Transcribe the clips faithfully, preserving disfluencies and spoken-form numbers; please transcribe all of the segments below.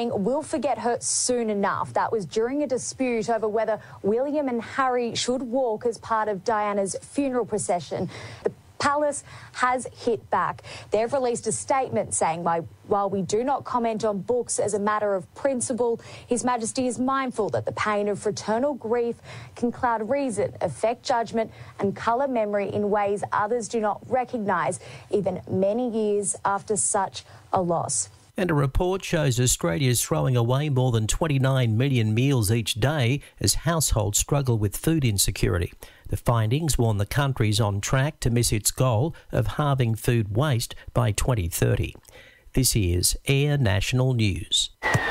saying we'll forget her soon enough. That was during a dispute over whether William and Harry should walk as part of Diana's funeral procession. The Palace has hit back. They've released a statement saying, while we do not comment on books as a matter of principle, His Majesty is mindful that the pain of fraternal grief can cloud reason, affect judgment and colour memory in ways others do not recognise, even many years after such a loss. And a report shows Australia is throwing away more than twenty-nine million meals each day as households struggle with food insecurity. The findings warn the country's on track to miss its goal of halving food waste by twenty thirty. This is Air National News.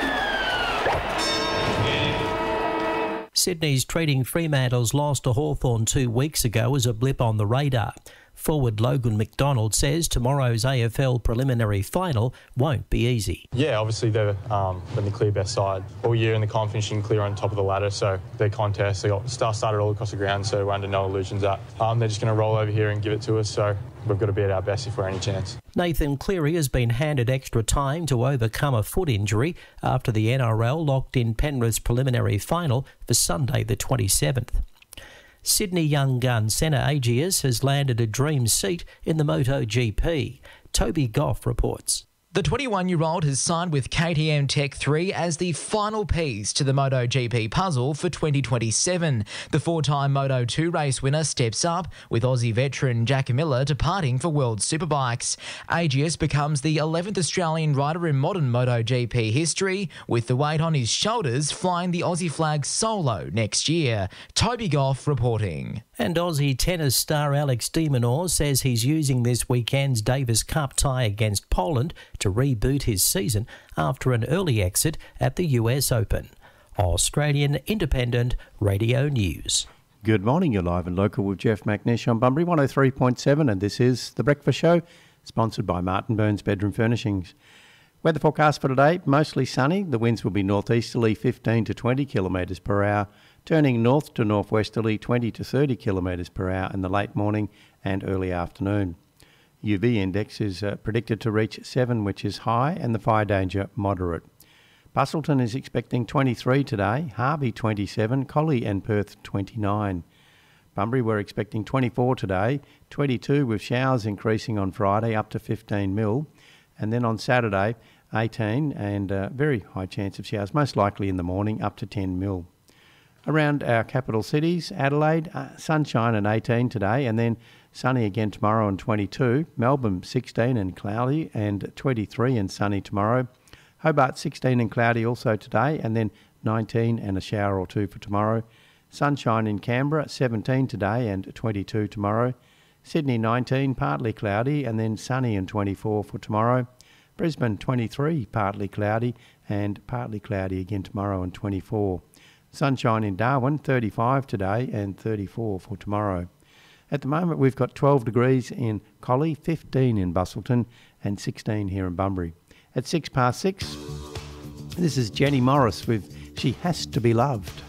Sydney's treating Fremantle's loss to Hawthorn two weeks ago as a blip on the radar. Forward Logan McDonald says tomorrow's A F L preliminary final won't be easy. Yeah, obviously they're um, been the clear best side all year in the comp, finishing clear on top of the ladder. So their contest, they got star started all across the ground, so we're under no illusions that um, they're just going to roll over here and give it to us. So we've got to be at our best if we're any chance. Nathan Cleary has been handed extra time to overcome a foot injury after the N R L locked in Penrith's preliminary final for Sunday the twenty-seventh. Sydney young gun Senna Agius has landed a dream seat in the MotoGP. Toby Goff reports. The twenty-one-year-old has signed with K T M Tech three as the final piece to the MotoGP puzzle for twenty twenty-seven. The four-time Moto two race winner steps up, with Aussie veteran Jack Miller departing for World Superbikes. Agius becomes the eleventh Australian rider in modern MotoGP history, with the weight on his shoulders flying the Aussie flag solo next year. Toby Goff reporting. And Aussie tennis star Alex de Minaur says he's using this weekend's Davis Cup tie against Poland to reboot his season after an early exit at the U S Open. Australian Independent Radio News. Good morning, you're live and local with Jeff McNish on Bunbury one oh three point seven, and this is The Breakfast Show, sponsored by Martin Burns Bedroom Furnishings. Weather forecast for today, mostly sunny. The winds will be northeasterly fifteen to twenty kilometres per hour, turning north to northwesterly twenty to thirty kilometres per hour in the late morning and early afternoon. U V index is uh, predicted to reach seven, which is high, and the fire danger moderate. Busselton is expecting twenty-three today, Harvey twenty-seven, Collie and Perth twenty-nine. Bunbury we're expecting twenty-four today, twenty-two with showers increasing on Friday up to fifteen mil, and then on Saturday eighteen and uh, very high chance of showers, most likely in the morning, up to ten mil. Around our capital cities, Adelaide, uh, sunshine and eighteen today, and then sunny again tomorrow and twenty-two. Melbourne, sixteen and cloudy, and twenty-three and sunny tomorrow. Hobart, sixteen and cloudy also today, and then nineteen and a shower or two for tomorrow. Sunshine in Canberra, seventeen today and twenty-two tomorrow. Sydney, nineteen, partly cloudy, and then sunny and twenty-four for tomorrow. Brisbane, twenty-three, partly cloudy, and partly cloudy again tomorrow and twenty-four. Sunshine in Darwin, thirty-five today and thirty-four for tomorrow. At the moment, we've got twelve degrees in Collie, fifteen in Busselton, and sixteen here in Bunbury. At six past six, this is Jenny Morris with She Has to Be Loved.